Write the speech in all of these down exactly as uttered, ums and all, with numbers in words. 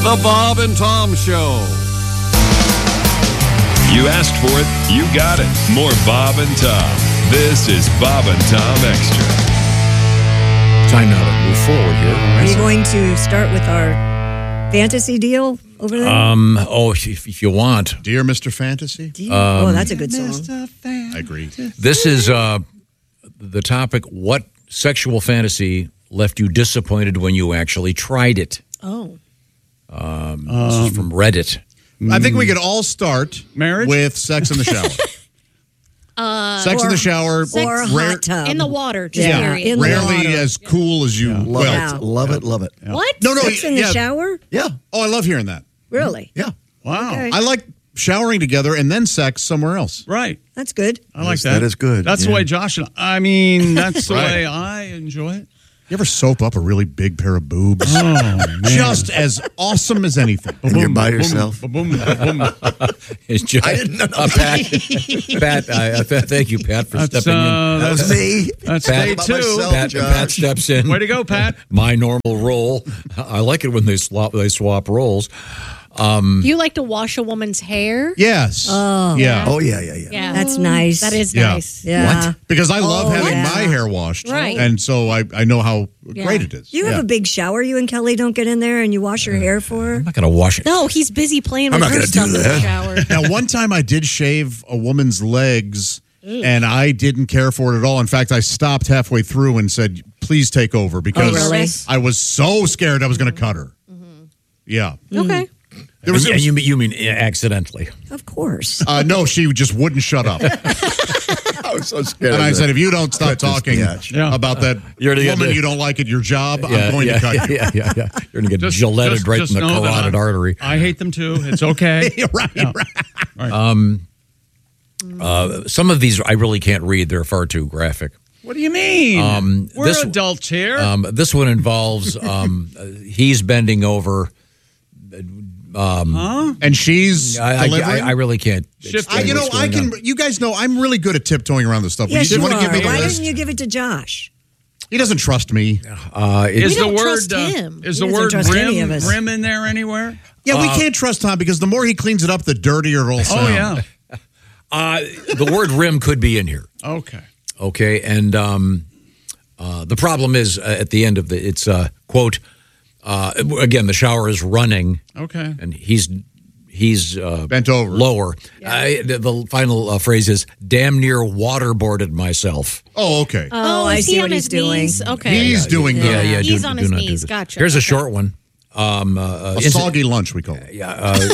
The Bob and Tom Show. You asked for it, you got it. More Bob and Tom. This is Bob and Tom Extra. Time now to move forward here. Are you going to start with our fantasy deal over there? Um. Oh, if, if you want. Dear Mister Fantasy? Deal? oh, that's a good song. I agree. This is uh, the topic, what sexual fantasy left you disappointed when you actually tried it? Oh. Um, this is from Reddit. I think we could all start Marriage? with sex in the shower. Uh, sex in the shower. Or a rare- hot tub. in the water, just Yeah, period. in the Rarely water. as cool as you. Love Well, it. Love it. Love it. What? no, no. Sex in the yeah. shower? Yeah. Oh, I love hearing that. Really? Yeah. Wow. Okay. I like showering together and then sex somewhere else. Right. That's good. I like Yes, that. that is good, That's the yeah. way Josh and I mean, that's the Right. way I enjoy it. You ever soap up a really big pair of boobs? Oh, man. Just as awesome as anything. And you're by yourself. Boom, boom, boom. It's just, I didn't know. uh, Pat, Pat I, I th- thank you, Pat, for That's, stepping uh, in. That was me. That's Pat- day About two. myself. Pat, Josh. Pat steps in. Way to go, Pat. My normal role. I like it when they swap. They swap roles. You like to wash a woman's hair? Yes. Oh. Yeah. Oh, yeah, yeah, yeah. Yeah. That's nice. That is Yeah. nice. Yeah. Because I love Oh, having yeah. my hair washed. Right. And so I, I know how Yeah. great it is. You have Yeah. a big shower. You and Kelly don't get in there and you wash your hair for her? I'm not going to wash it. No, he's busy playing I'm with not her gonna stuff do in that. the shower. Now, one time I did shave a woman's legs, and I didn't care for it at all. In fact, I stopped halfway through and said, please take over, because Oh, really? I was so scared I was going to cut her. Yeah. Okay. There was, And, and you, mean- you mean accidentally? Of course. uh, no, she just wouldn't shut up. And I was so scared. I of said, that. if you don't stop Cut this talking biatch. Yeah. about that You're gonna get woman the- you don't like at your job, I'm Yeah, going yeah, to cut you. Yeah, yeah, yeah. You're going to get Just- gilletted just- right just in the know that carotid I- artery. I hate them too. It's okay. right, Yeah. right. Uh, some of these I really can't read. They're far too graphic. What do you mean? Um, We're this- adults here. Um, this one involves um, uh, he's bending over. And she's I, I, delivering. I, I really can't. Shift- explain I, you know, what's I going can. on. You guys know I'm really good at tiptoeing around this stuff. Yes, you you want to give are. me the Why list? didn't you give it to Josh? He doesn't trust me. Uh, it- is We the don't word trust uh, him. is He the doesn't word trust any of rim us. rim in there anywhere? Yeah, we can't trust Tom because the more he cleans it up, the dirtier it'll Oh sound. yeah. uh, the word rim could be in here. Okay. Okay, and um, uh, the problem is uh, at the end of the it's uh, quote uh, again the shower is running Okay. and he's he's uh, Bent over. lower. I, the, the final uh, phrase is damn near waterboarded myself. Oh, okay. Oh, I is see he what on he's his doing. knees? Okay. He's doing Yeah, good. yeah. He's do, on do his not do knees. this. Gotcha. Here's a Okay. short one. Um, uh, uh, A inci- soggy lunch, we call it. yeah, uh,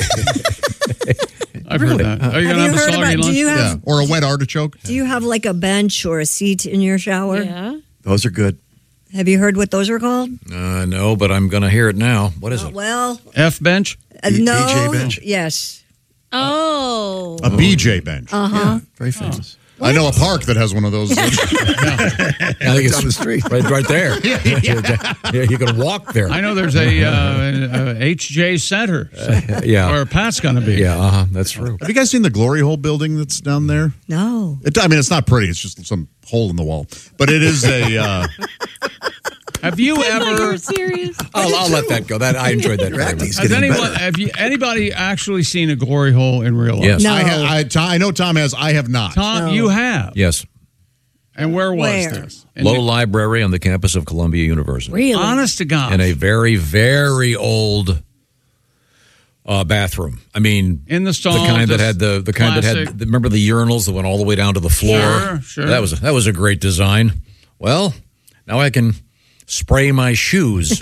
I've heard that. Are you Have gonna you have a heard soggy about? lunch? Do you Yeah, have? or a wet artichoke. Do you have like a bench or a seat in your shower? Yeah. Those are good. Have you heard what those are called? uh, no, but I'm going to hear it now. What is Uh, it? well, F bench. uh, B- no. B J bench? Yes. Oh. A B J bench. Uh huh. Yeah, very famous. I know a park that has one of those. I think it's Down the street. right, right there. yeah, you can walk there. I know there's a, uh, a H J Center, yeah, or Pat's gonna be. yeah, uh-huh, that's true. Have you guys seen the Glory Hole building that's down there? No. It, I mean, it's not pretty. It's just some hole in the wall. But it is a. Uh, Have you Like, ever? you're serious? I'll, I'll let that go. That I enjoyed that. Your very acting's much. Has getting anyone? better. Have you? Anybody actually seen a glory hole in real life? Yes. No. I, ha- I, Tom, I know Tom has. I have not. Tom, No. you have. Yes, And where was Where? this? In Low the- Library on the campus of Columbia University. Really? honest to God. In a very, very old uh, bathroom. I mean, In the stall, the kind that just had the the kind that classic. had. Remember the urinals that went all the way down to the floor? Sure, sure. That was that was a great design. Well, now I can spray my shoes.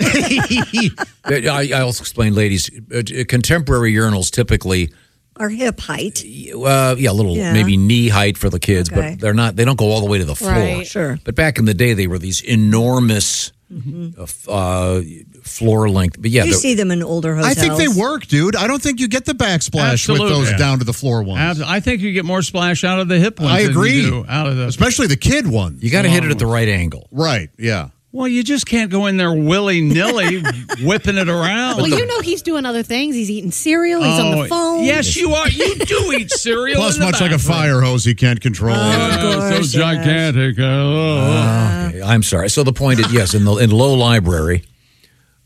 I, I'll explain, ladies. Uh, Contemporary urinals typically, Our hip height. uh, yeah, a little Yeah. maybe knee height for the kids, Okay. but they're not. They don't go all the way to the floor. Right. Sure. But back in the day, they were these enormous uh, f- uh, floor length. But yeah, You they're- see them in older I hotels. think they work, dude. I don't think you get the backsplash with Absolutely. those Yeah. down to the floor ones. Abs- I think you get more splash out of the hip ones. I than agree. You do out of the. Especially the kid ones. you got to hit it at the right angle. Right, yeah. Well, you just can't go in there willy nilly whipping it around. Well, you know he's doing other things. He's eating cereal. He's on Oh, the phone. Yes, you are. You do eat cereal. Plus, in the much like a bathroom. fire hose, he can't control. Uh, course, so gigantic. Uh, Okay, I'm sorry. So the point is, yes, in the in Low Library,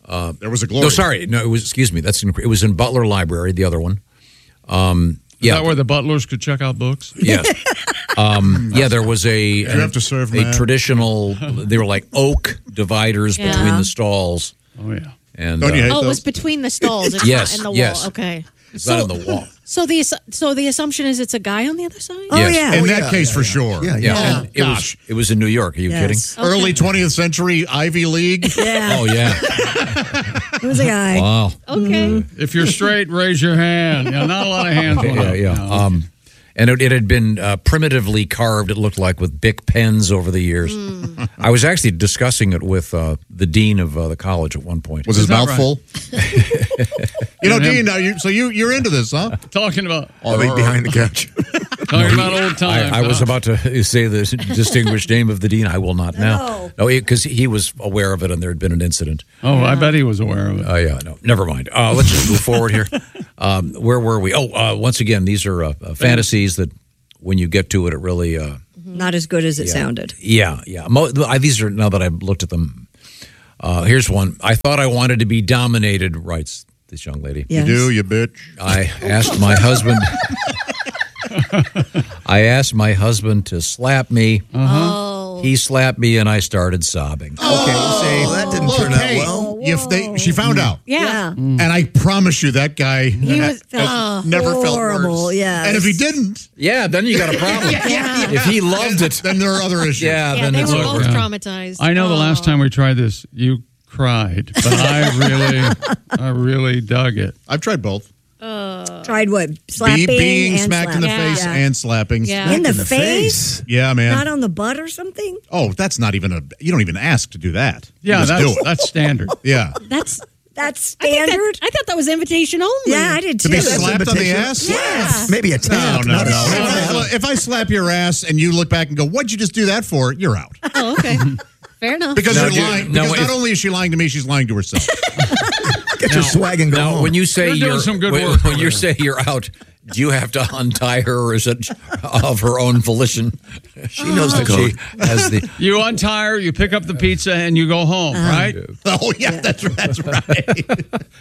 there was a glory. No, sorry. No, it was, excuse me. That's in, it was in Butler Library, the other one. Um, Is yeah. that where the butlers could check out books? Yes. Um, yeah, there was a, you have to serve, a Matt? traditional, they were like oak dividers Yeah. between the stalls. Oh, yeah. And Don't you uh, hate Oh, it those? was between the stalls. It's Yes, not in the yes. wall. Okay. it's not in the wall. So the assu- so the assumption is it's a guy on the other side. Oh Yes. yeah. In Oh, that yeah, case, yeah, for yeah. sure. Yeah, Yeah, yeah. and it was gosh. it was in New York. Are you Yes. Early twentieth century Ivy League. Yeah. kidding? Oh yeah. It was a guy. Wow. Okay. If you're straight, raise your hand. Yeah, not a lot of hands. went Yeah, up. yeah. No. Um, and it, it had been uh, primitively carved. It looked like with Bic pens over the years. I was actually discussing it with uh, the dean of uh, the college at one point. Was his Is that mouth right? full? you know, And him- Dean. Now you, so you you're into this, huh? Talking about I'll be behind the couch. talking about old times. I, I was huh? about to say the distinguished name of the dean. I will not now. No, because he was aware of it, and there had been an incident. Oh, I bet he was aware of it. Oh yeah, no, never mind. Uh, let's just move forward here. Um, where were we? Oh, uh, once again, these are uh, uh, fantasies that, when you get to it, it really. Uh, Not as good as it yeah. sounded. Yeah, yeah. Mo- I, these are now that I've looked at them. Uh, here's one. I thought I wanted to be dominated. Writes this young lady. Yes. You do, you bitch. I asked my husband. I asked my husband to slap me. Oh. He slapped me, and I started sobbing. Okay, see, that didn't Look, turn out hey, well. if they, she found out, Yeah. and I promise you, that guy He was. has Oh. never felt Horrible, worse. yes. And if he didn't, Yeah, then you got a problem. Yeah. If he loved it, then there are other issues. yeah, Yeah, then they it's were over. both traumatized. I know the Oh. last time we tried this, you cried, but I really, I really dug it. I've tried both. Tried what? Slapping Be, being and smacked in the slapping. face Yeah. and slapping. Yeah. In the, In the face? face. Yeah, man. Not on the butt or something? oh, that's not even a. You don't even ask to do that. You Yeah, just that's do it. that's standard. Yeah. That's That's I think that- standard? I thought that was invitation only. Yeah, I did To too. be That's slapped on the invitation. ass? Yeah. Maybe a No, tap. no, not a no. slap. If I, if I slap your ass and you look back and go, "What'd you just do that for?" You're out Oh, okay. Fair enough. because No, you're dude, lying. no, because if- not only is she lying to me, she's lying to herself. Get your swag and go Now, home. when you say You're doing you're some good when, work when over you there. say you're out, do you have to untie her, or is it of her own volition? she knows the That she code. has the. You untie her, you pick up the pizza, and you go home, right? oh yeah, that's that's right.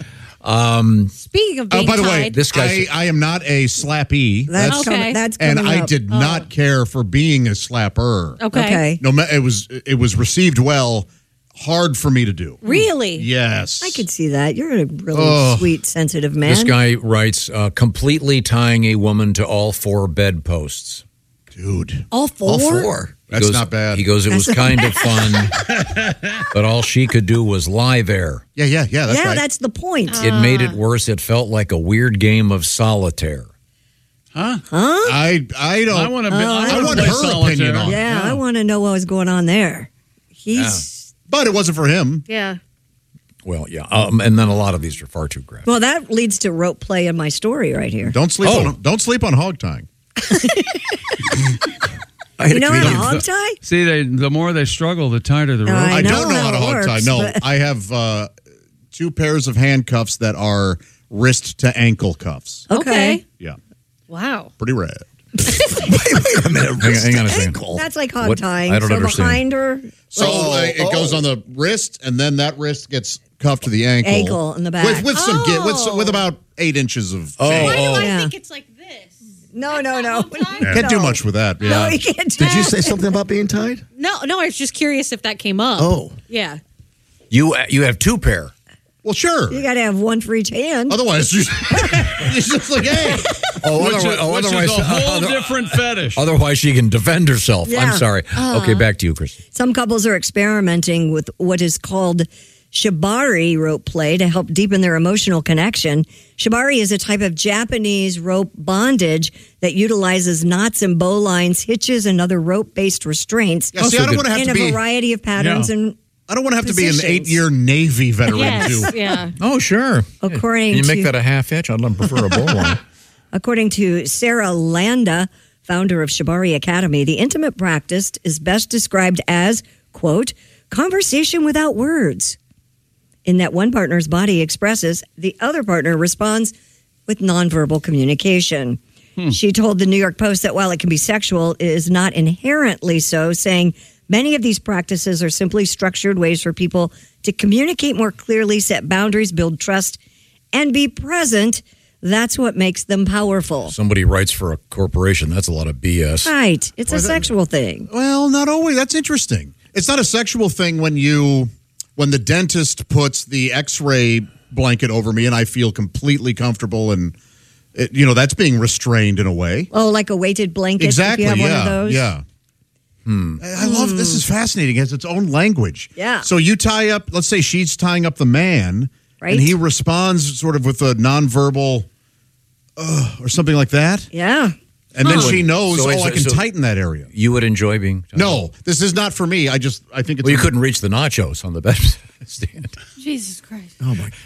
Speaking of Oh, being by the way, tied, This I, guy's- I am not a slappee. That's, Okay. coming, that's and coming I up. did not care for being a slapper. okay. Okay. No, ma- it was it was received well. Hard for me to do. Really? Yes, I could see that. You're a really Oh. sweet, sensitive man. This guy writes, uh, completely tying a woman to all four bedposts. dude. All four? All four. He That's goes- not bad. He goes, it was kind of fun, but all she could do was lie there. Yeah, yeah, yeah. That's yeah, right. that's the point. It made it worse. It felt like a weird game of solitaire. Huh? I I don't. I want to. I, I wanna want play her solitaire. opinion on it. yeah, I want to know what was going on there. He's But it wasn't for him. Yeah. Well, yeah. Um, and then a lot of these are far too graphic. well. That leads to rope play in my story right here. Don't sleep Oh. on don't sleep on hog tying. I had You a know how to comedian- hog tie? See, they, the more they struggle, the tighter the rope. I I, know don't know how how to it hog tie. works, No, but- I have uh, two pairs of handcuffs that are wrist to ankle cuffs. Okay. Yeah, Wow. pretty rad. wait, wait a minute. Hang, hang on a second. Ankle. That's like hog What? tying. I don't so understand. behind her, So Oh, uh, it goes oh. on the wrist, and then that wrist gets cuffed to the ankle. Ankle in the back. with with some gi- with some- Oh. with about eight inches of. Oh, chain. Why do I Yeah. think it's like this? no, no, no, Can't do much with that. Yeah. No, you can't. Do Did you that. say something about being tied? No, no. I was just curious if that came up. Oh. Yeah. You you have two pair. Well, sure. You got to have one for each hand. Otherwise, you- it's just like, hey, Oh, Which, is, otherwise, oh, which is otherwise, a whole other- different fetish. otherwise she can defend herself. Yeah. I'm sorry. Okay, back to you, Chris. Some couples are experimenting with what is called shibari rope play to help deepen their emotional connection. Shibari is a type of Japanese rope bondage that utilizes knots and bowlines, hitches, and other rope-based restraints yeah, see, I don't want to have in to a be. variety of patterns Yeah. and I don't want to have to be an positions. eight-year Navy veteran Yes. too. Yeah. Oh, sure. according Can you make to that a half inch? I'd prefer a bowl line. According to Sarah Landa, founder of Shibari Academy, the intimate practice is best described as, quote, conversation without words, in that one partner's body expresses, the other partner responds with nonverbal communication. She told the New York Post that while it can be sexual, it is not inherently so, saying Many of these practices are simply structured ways for people to communicate more clearly, set boundaries, build trust, and be present. That's what makes them powerful. Somebody writes for a corporation. That's a lot of B S. Right. It's a sexual thing. Well, not always. That's interesting. It's not a sexual thing when you, when the dentist puts the X-ray blanket over me and I feel completely comfortable and, it, you know, that's being restrained in a way. Oh, like a weighted blanket? Exactly. If you have yeah. one of those? Yeah. Hmm. I I love this. Is fascinating. It has its own language. Yeah. So you tie up. Let's say she's tying up the man, Right. and he responds sort of with a nonverbal, uh, or something like that. Yeah. And then Huh. she knows, So oh, it's- I can so- tighten that area. You would enjoy being. No, this is not for me. I just, I think it's. Well, you couldn't reach the nachos on the bed stand. Jesus Christ. Oh my.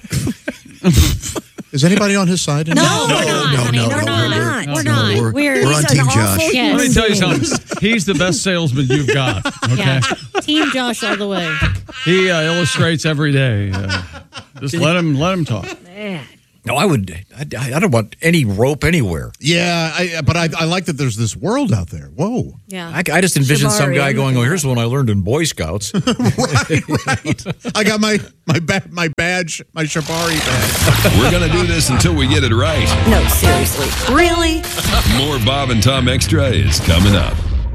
Is anybody on his side? No, we're not. honey. no, we're no, not. we're- We're no, not. we're- We're, we're on He's an Team awful Josh. Yeah. Let me human tell you being. something. He's the best salesman you've got. Okay, Yeah. Team Josh all the way. he uh, illustrates every day. Uh, just let him let him talk. Man. No, I would. I, I don't want any rope anywhere. Yeah, I, but I, I like that there's this world out there. Whoa. Yeah. I, I just envisioned some Shibari, guy I'm going, looking "Oh, here's one I learned in Boy Scouts." right, right. I got my my ba- my badge, my Shibari badge. We're going to do this until we get it right. No, seriously. Really? More Bob and Tom Extra is coming up.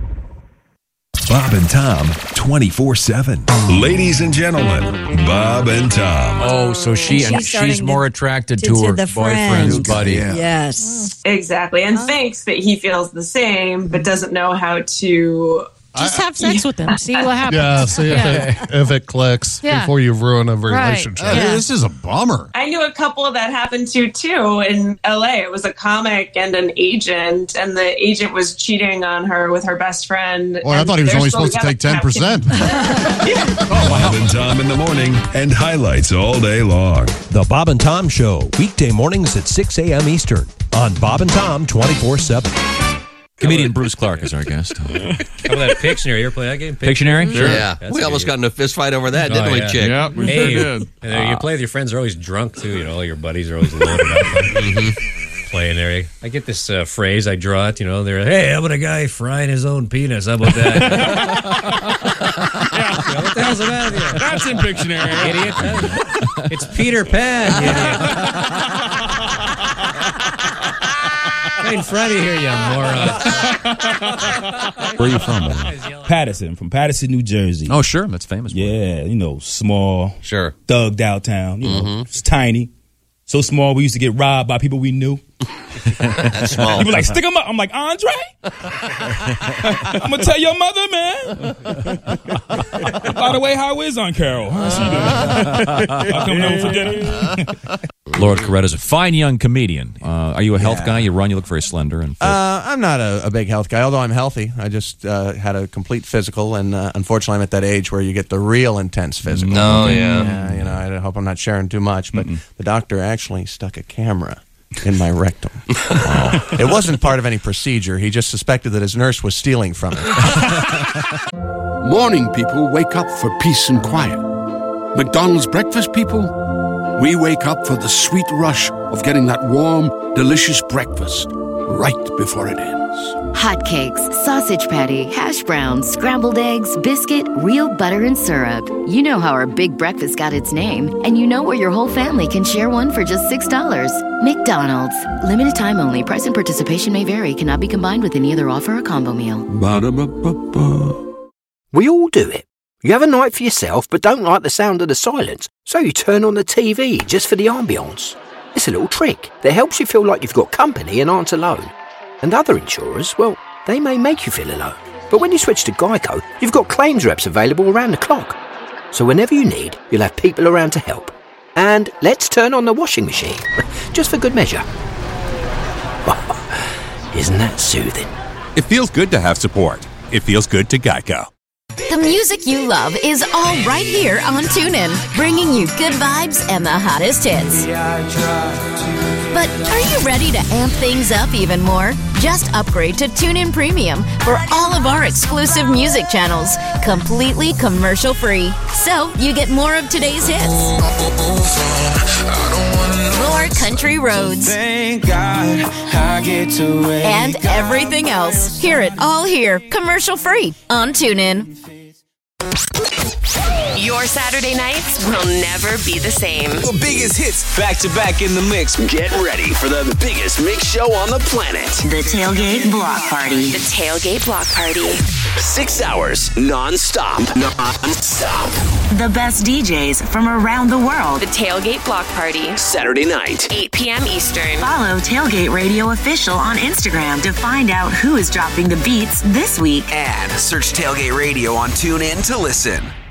Bob and Tom, twenty-four seven. Ladies and gentlemen, Bob and Tom. Oh, so she And and she's she's, starting more to- attracted to- to, to her the boyfriend's friend. buddy. Yeah. Yes. Exactly. And thinks that he feels the same, but doesn't know how to. Just have sex with them. See what happens. Yeah, see if, Yeah. It, if it clicks Yeah. before you ruin a Right. relationship. Uh, Yeah. This is a bummer. I knew a couple that happened to too in L A. It was a comic and an agent, and the agent was cheating on her with her best friend. Well, I and thought he was they're only still supposed to take together. ten percent. Bob and Tom in the morning and highlights all day long. The Bob and Tom Show, weekday mornings at six a.m. Eastern on Bob and Tom twenty-four seven. Comedian Bruce Clark is our guest. How about that Pictionary? You ever play that game? Pictionary? Sure. Yeah. That's We almost good. got in a fist fight over that, didn't Oh, we, yeah. Chick? Yep, we Hey, sure did. and then you play with your friends. They're always drunk too. You know, all your buddies are always loaded up. Mm-hmm. Playing there. I get this uh, phrase. I draw it. You know, they're hey, how about a guy frying his own penis? How about that? Yeah, what the hell's the matter with you? That's in Pictionary. Idiot. It's Peter Pan, you idiot. Right in front of you here, you moron. Where are you from, man? Patterson, from Patterson, New Jersey. Oh, sure. That's famous. Yeah, you know, small, Sure. thugged out town. You know, Mhm. it's tiny. So small, we used to get robbed by people we knew. That's small. People like, stick them up. I'm like, Andre? I'm going to tell your mother, man. By the way, how is Aunt Carol? How's she doing? I'll come home for dinner. Lord Coretta's a fine young comedian. Uh, are you a health Yeah. guy? You run. You look very slender and fit. Uh, I'm not a, a big health guy, although I'm healthy. I just uh, had a complete physical, and uh, unfortunately, I'm at that age where you get the real intense physical. No, yeah. yeah. You know, I hope I'm not sharing too much, but the doctor actually stuck a camera in my rectum. Wow. It wasn't part of any procedure. He just suspected that his nurse was stealing from it. Morning people wake up for peace and quiet. McDonald's breakfast people, we wake up for the sweet rush of getting that warm, delicious breakfast right before it ends. Hotcakes, sausage patty, hash browns, scrambled eggs, biscuit, real butter and syrup. You know how our big breakfast got its name, and you know where your whole family can share one for just six dollars. McDonald's. Limited time only. Price and participation may vary. Cannot be combined with any other offer or combo meal. Ba-da-ba-ba-ba. We all do it. You have a night for yourself but don't like the sound of the silence, so you turn on the T V just for the ambience. It's a little trick that helps you feel like you've got company and aren't alone. And other insurers, well, they may make you feel alone. But when you switch to Geico, you've got claims reps available around the clock. So whenever you need, you'll have people around to help. And let's turn on the washing machine, just for good measure. Isn't that soothing? It feels good to have support. It feels good to Geico. The music you love is all right here on TuneIn, bringing you good vibes and the hottest hits. But are you ready to amp things up even more? Just upgrade to TuneIn Premium for all of our exclusive music channels, completely commercial-free. So you get more of today's hits, more country roads, Thank God I get to wake and everything else. Hear it all here, commercial-free on TuneIn. Your Saturday nights will never be the same. The biggest hits back to back in the mix. Get ready for the biggest mix show on the planet. The Tailgate Block Party. The Tailgate Block Party. Six hours non-stop. Non-stop. The best D Js from around the world. The Tailgate Block Party. Saturday night. eight p.m. Eastern. Follow Tailgate Radio Official on Instagram to find out who is dropping the beats this week. And search Tailgate Radio on TuneIn to listen.